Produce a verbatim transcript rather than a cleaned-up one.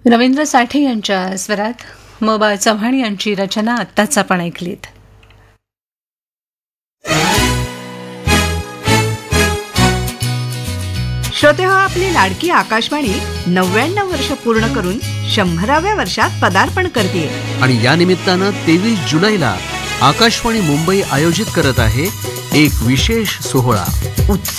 रवींद्र साठे यांच्या स्वरात म बा चव्हाण यांची रचना आत्ताच आपण ऐकलीत. श्रोते हो, आपली लाडकी आकाशवाणी नव्याण्णव वर्ष पूर्ण करून शंभराव्या वर्षात पदार्पण करते. आणि या निमित्तानं तेवीस जुलैला आकाशवाणी मुंबई आयोजित करत आहे एक विशेष सोहळा.